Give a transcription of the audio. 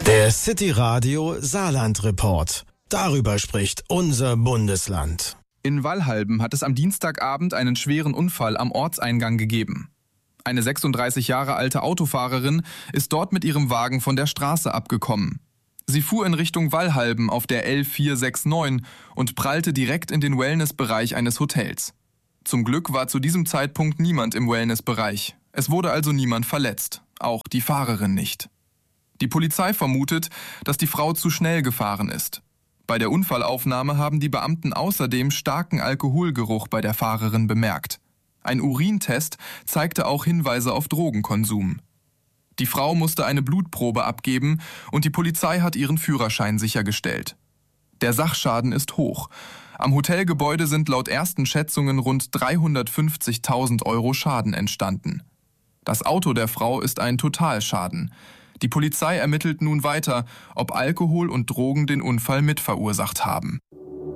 Der City Radio Saarland Report. Darüber spricht unser Bundesland. In Wallhalben hat es am Dienstagabend einen schweren Unfall am Ortseingang gegeben. Eine 36 Jahre alte Autofahrerin ist dort mit ihrem Wagen von der Straße abgekommen. Sie fuhr in Richtung Wallhalben auf der L469 und prallte direkt in den Wellnessbereich eines Hotels. Zum Glück war zu diesem Zeitpunkt niemand im Wellnessbereich. Es wurde also niemand verletzt, auch die Fahrerin nicht. Die Polizei vermutet, dass die Frau zu schnell gefahren ist. Bei der Unfallaufnahme haben die Beamten außerdem starken Alkoholgeruch bei der Fahrerin bemerkt. Ein Urintest zeigte auch Hinweise auf Drogenkonsum. Die Frau musste eine Blutprobe abgeben und die Polizei hat ihren Führerschein sichergestellt. Der Sachschaden ist hoch. Am Hotelgebäude sind laut ersten Schätzungen rund 350.000 € Schaden entstanden. Das Auto der Frau ist ein Totalschaden. Die Polizei ermittelt nun weiter, ob Alkohol und Drogen den Unfall mitverursacht haben.